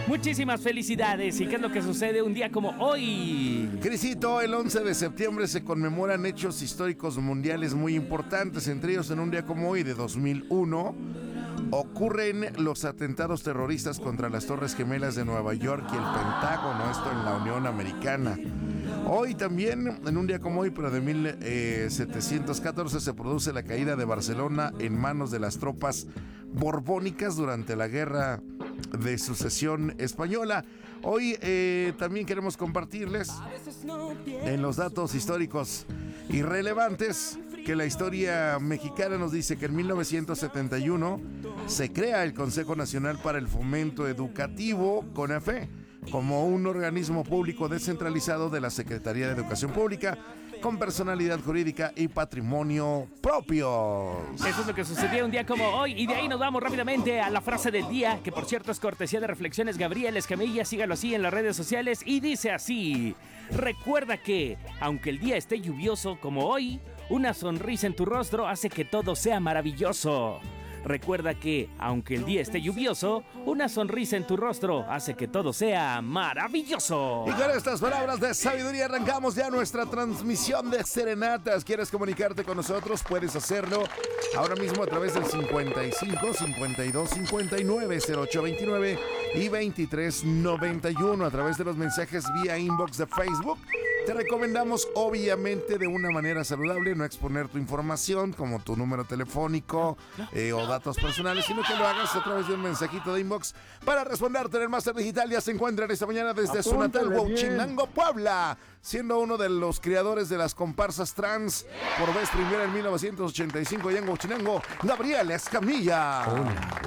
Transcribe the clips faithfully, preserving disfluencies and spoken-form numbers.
Muchísimas felicidades. ¿Y qué es lo que sucede un día como hoy? Crisito, el once de septiembre se conmemoran hechos históricos mundiales muy importantes. Entre ellos, en un día como hoy de dos mil uno, ocurren los atentados terroristas contra las Torres Gemelas de Nueva York y el Pentágono, esto en la Unión Americana. Hoy también, en un día como hoy, pero de mil setecientos catorce, se produce la caída de Barcelona en manos de las tropas borbónicas durante la Guerra de Sucesión Española. Hoy eh, también queremos compartirles en los datos históricos irrelevantes que la historia mexicana nos dice que en mil novecientos setenta y uno se crea el Consejo Nacional para el Fomento Educativo, CONAFE, como un organismo público descentralizado de la Secretaría de Educación Pública, con personalidad jurídica y patrimonio propio. Eso es lo que sucedió un día como hoy. Y de ahí nos vamos rápidamente a la frase del día, que por cierto es cortesía de Reflexiones Gabriel Escamilla. Sígalo así en las redes sociales. Y dice así: recuerda que, aunque el día esté lluvioso como hoy, una sonrisa en tu rostro hace que todo sea maravilloso. Recuerda que, aunque el día esté lluvioso, una sonrisa en tu rostro hace que todo sea maravilloso. Y con estas palabras de sabiduría arrancamos ya nuestra transmisión de serenatas. ¿Quieres comunicarte con nosotros? Puedes hacerlo ahora mismo a través del cincuenta y cinco, cincuenta y dos, cincuenta y nueve, cero ocho veintinueve y veintitrés noventa y uno, a través de los mensajes vía inbox de Facebook. Te recomendamos, obviamente, de una manera saludable, no exponer tu información como tu número telefónico eh, o datos personales, sino que lo hagas a través de un mensajito de inbox. Para responderte en el Máster Digital, ya se encuentran esta mañana desde su natal Huachinango, Puebla, siendo uno de los creadores de las comparsas trans por vez primera en mil novecientos ochenta y cinco, allá en Huachinango, Gabriel Escamilla. Hola.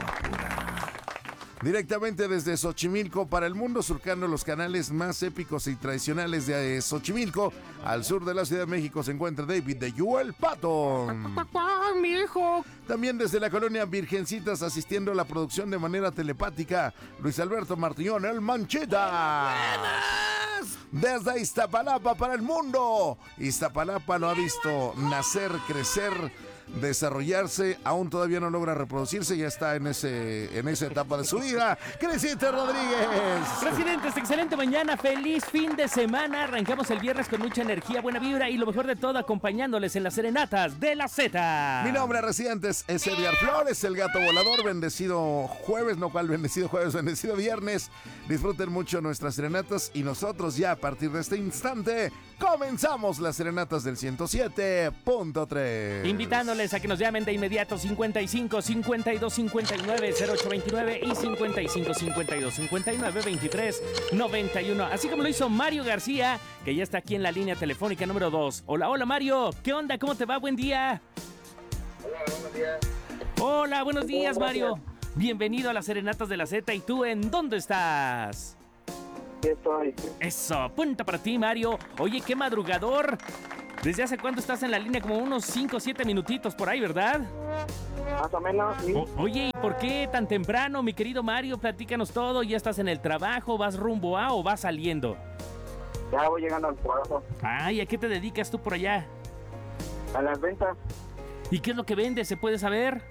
Directamente desde Xochimilco para el mundo, surcando los canales más épicos y tradicionales de Xochimilco, al sur de la Ciudad de México, se encuentra David de Yuel Patton. Mi hijo. También desde la colonia Virgencitas, asistiendo a la producción de manera telepática, Luis Alberto Martillón, el Manchita. ¡Buenas! Desde Iztapalapa para el mundo. Iztapalapa lo ha visto nacer, crecer, desarrollarse, aún todavía no logra reproducirse, ya está en ese en esa etapa de su vida. Crescente Rodríguez. Residentes, excelente mañana, feliz fin de semana. Arrancamos el viernes con mucha energía, buena vibra y lo mejor de todo, acompañándoles en las serenatas de la Z. Mi nombre, Residentes, es Edgar Flores, el gato volador. Bendecido jueves, no cual bendecido jueves, bendecido viernes. Disfruten mucho nuestras serenatas y nosotros ya a partir de este instante comenzamos las serenatas del ciento siete punto tres. Invitándoles a que nos llamen de inmediato cincuenta y cinco, cincuenta y dos, cincuenta y nueve, cero ocho veintinueve y cincuenta y cinco, cincuenta y dos, cincuenta y nueve, veintitrés noventa y uno. Así como lo hizo Mario García, que ya está aquí en la línea telefónica número dos. Hola, hola Mario, ¿qué onda? ¿Cómo te va? Buen día. Hola, buenos días. Hola, buenos días Mario. Bienvenido a las serenatas de la Z. ¿Y tú en dónde estás? Aquí estoy. Eso, punta para ti Mario. Oye, qué madrugador. ¿Desde hace cuánto estás en la línea? Como unos cinco o siete minutitos por ahí, ¿verdad? Más o menos, sí. O- oye, ¿y por qué tan temprano, mi querido Mario? Platícanos todo. ¿Ya estás en el trabajo? ¿Vas rumbo a o vas saliendo? Ya voy llegando al trabajo. Ay, ¿a qué te dedicas tú por allá? A las ventas, ¿Y qué es lo que vendes? ¿Se puede saber?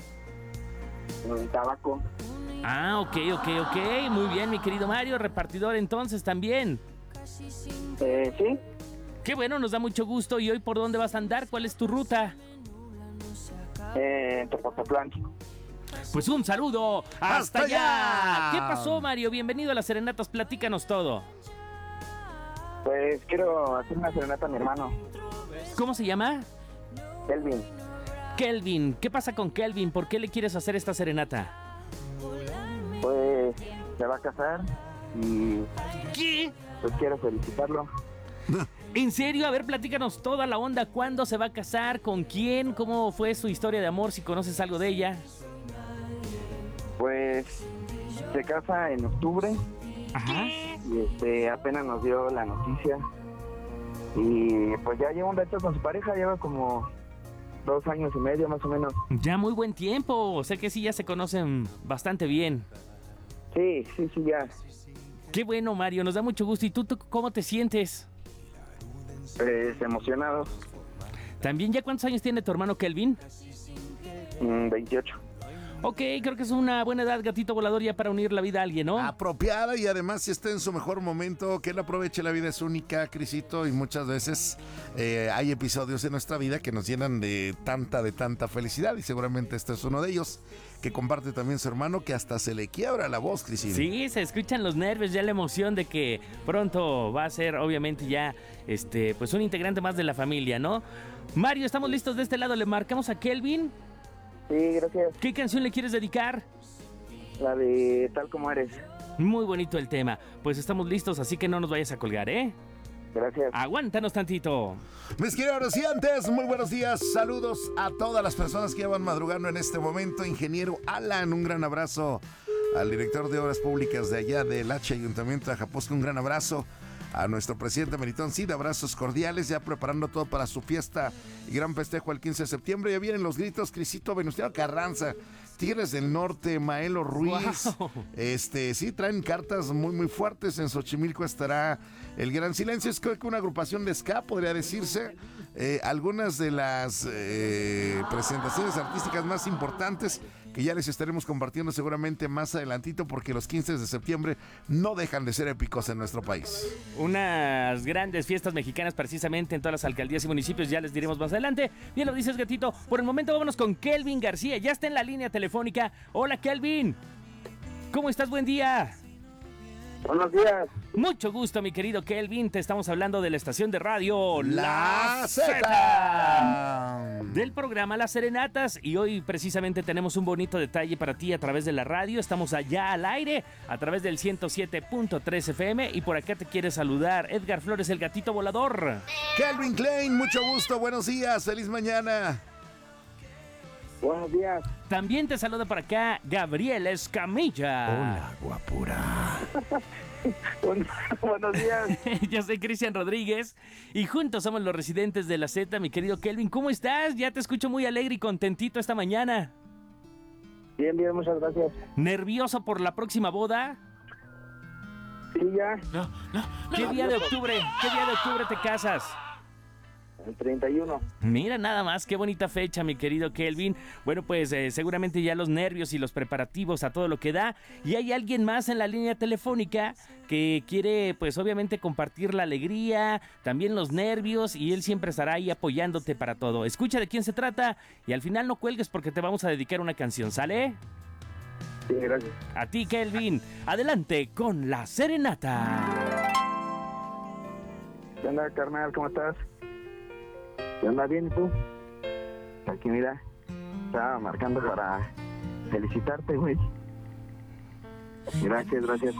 en tabaco. Ah, ok, ok, ok. Muy bien, mi querido Mario. Repartidor entonces también. Eh, sí. Qué bueno, nos da mucho gusto. ¿Y hoy por dónde vas a andar? ¿Cuál es tu ruta? Eh, en Tepoztlán. Pues un saludo. ¡Hasta, ¡Hasta allá! allá! ¿Qué pasó, Mario? Bienvenido a las serenatas. Platícanos todo. Pues quiero hacer una serenata a mi hermano, ¿Cómo se llama? Kelvin. Kelvin. ¿Qué pasa con Kelvin? ¿Por qué le quieres hacer esta serenata? Pues se va a casar y ¿Qué? pues quiero felicitarlo. ¿En serio? A ver, platícanos toda la onda. ¿Cuándo se va a casar? ¿Con quién? ¿Cómo fue su historia de amor? Si conoces algo de ella. Pues se casa en octubre Ajá. y este apenas nos dio la noticia. Y pues ya lleva un rato con su pareja, lleva como dos años y medio más o menos. Ya muy buen tiempo. O sea que sí, ya se conocen bastante bien. Sí, sí, sí, ya. Qué bueno, Mario. Nos da mucho gusto. ¿Y tú, tú cómo te sientes? Pues emocionado. ¿También ya cuántos años tiene tu hermano Kelvin? Mm, veintiocho. Ok, creo que es una buena edad, gatito volador, ya para unir la vida a alguien, ¿no? Apropiada, y además si está en su mejor momento, que él aproveche. La vida es única, Crisito, y muchas veces eh, hay episodios en nuestra vida que nos llenan de tanta, de tanta felicidad, y seguramente este es uno de ellos, que comparte también su hermano, que hasta se le quiebra la voz, Crisito. Sí, se escuchan los nervios, ya la emoción de que pronto va a ser, obviamente, ya este, pues un integrante más de la familia, ¿no? Mario, estamos listos de este lado, le marcamos a Kelvin. Sí, gracias. ¿Qué canción le quieres dedicar? La de Tal Como Eres. Muy bonito el tema. Pues estamos listos, así que no nos vayas a colgar, ¿eh? Gracias. Aguántanos tantito. Mis queridos recientes, muy buenos días. Saludos a todas las personas que ya van madrugando en este momento. Ingeniero Alan, un gran abrazo. Al director de Obras Públicas de allá del H Ayuntamiento de Ajapuzco, un gran abrazo. A nuestro presidente Meritón Cid, abrazos cordiales, ya preparando todo para su fiesta y gran festejo el quince de septiembre. Ya vienen los gritos, Crisito, Venustiano Carranza, Tigres del Norte, Maelo Ruiz. Wow. Este, sí, traen cartas muy, muy fuertes. En Xochimilco estará el Gran Silencio. Es creo que una agrupación de ska, podría decirse. Eh, algunas de las eh, presentaciones artísticas más importantes que ya les estaremos compartiendo seguramente más adelantito, porque los quince de septiembre no dejan de ser épicos en nuestro país. Unas grandes fiestas mexicanas precisamente en todas las alcaldías y municipios, ya les diremos más adelante. Bien lo dices, gatito. Por el momento vámonos con Kelvin García, ya está en la línea telefónica. Hola, Kelvin. ¿Cómo estás? Buen día. Buenos días. Mucho gusto, mi querido Kelvin. Te estamos hablando de la estación de radio La Z, del programa Las Serenatas, y hoy precisamente tenemos un bonito detalle para ti a través de la radio. Estamos allá al aire a través del ciento siete punto tres F M, y por acá te quiere saludar Edgar Flores, el gatito volador. Kelvin Klein, mucho gusto, buenos días, feliz mañana. Buenos días. También te saluda por acá Gabriel Escamilla. Hola, guapura. Buenos días. Yo soy Cristian Rodríguez y juntos somos los residentes de la Z. Mi querido Kelvin, ¿cómo estás? Ya te escucho muy alegre y contentito esta mañana. Bien, bien, muchas gracias. ¿Nervioso por la próxima boda? Sí, ya. No, no. ¿Qué día de octubre? ¿Qué día de octubre te casas? El treinta y uno. Mira nada más, qué bonita fecha, mi querido Kelvin. Bueno, pues eh, seguramente ya los nervios y los preparativos a todo lo que da. Y hay alguien más en la línea telefónica que quiere, pues obviamente, compartir la alegría, también los nervios, y él siempre estará ahí apoyándote para todo. Escucha de quién se trata y al final no cuelgues porque te vamos a dedicar una canción, ¿sale? Sí, gracias. A ti, Kelvin. Adelante con La Serenata. ¿Qué onda, carnal? ¿Cómo estás? ¿Qué onda? ¿Bien? ¿Y tú? Aquí, mira, estaba marcando para felicitarte, güey. Gracias, gracias.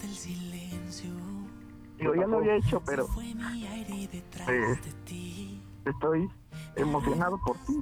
Digo, ya lo había hecho, pero eh, estoy emocionado por ti.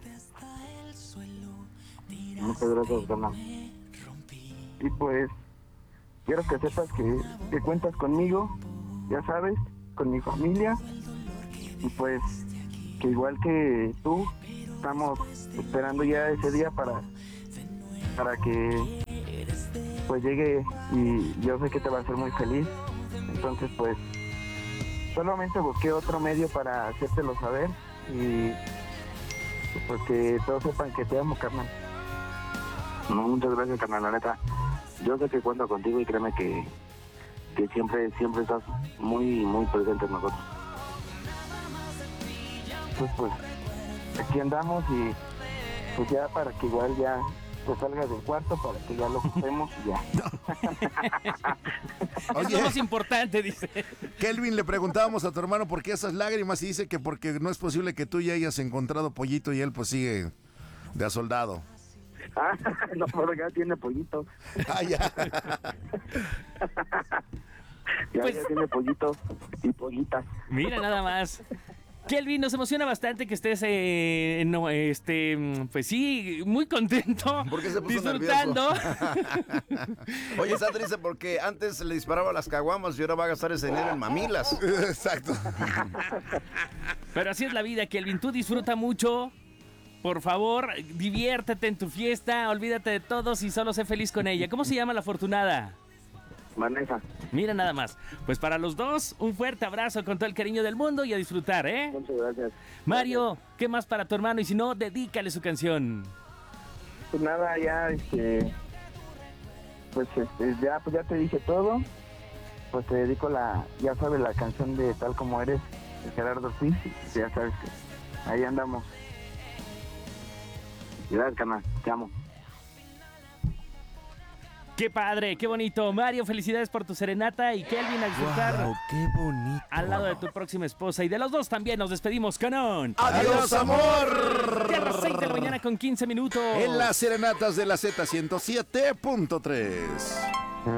Muchas gracias, carnal. Y pues, quiero que sepas que, que cuentas conmigo, ya sabes, con mi familia. Y pues, que igual que tú, estamos esperando ya ese día para, para que pues llegue, y yo sé que te va a hacer muy feliz. Entonces pues solamente busqué otro medio para hacértelo saber, y pues que todos sepan que te amo, carnal. No, muchas gracias, carnal, la neta. Yo sé que cuento contigo y créeme que, que siempre, siempre estás muy, muy presente en nosotros. Pues, pues, aquí andamos, y pues ya para que igual ya te salgas del cuarto, para que ya lo ocupemos y ya. Oye, eso es lo más importante, dice. Kelvin, le preguntábamos a tu hermano por qué esas lágrimas, y dice que porque no es posible que tú ya hayas encontrado pollito y él pues sigue de a soldado. Ah, no, pero ya tiene pollito. Ah, ya. ya, Pues- ya tiene pollito y pollitas. Mira nada más. Kelvin, nos emociona bastante que estés, eh, no, este, pues sí, muy contento. ¿Por qué se puso disfrutando. Oye, está triste porque antes le disparaba a las caguamas y ahora va a gastar ese dinero en mamilas. Exacto. Pero así es la vida, Kelvin. Tú disfruta mucho. Por favor, diviértete en tu fiesta, olvídate de todos y solo sé feliz con ella. ¿Cómo se llama la afortunada? Vanessa. Mira nada más. Pues para los dos, un fuerte abrazo con todo el cariño del mundo y a disfrutar, ¿eh? Muchas gracias. Mario, ¿qué más para tu hermano? Y si no, dedícale su canción. pues nada, ya, este, pues, este, ya, pues ya te dije todo. Pues te dedico la, ya sabes, la canción de Tal Como Eres, de Gerardo Ortiz. Ya sabes que ahí andamos. Gracias, canal, te amo. Qué padre, qué bonito. Mario, felicidades por tu serenata y Kelvin a disfrutar Wow, qué bonito. al lado de tu próxima esposa. Y de los dos también nos despedimos, Canon. ¡Adiós, amor! Ya a las seis de la mañana con quince minutos. En las serenatas de la Z ciento siete punto tres.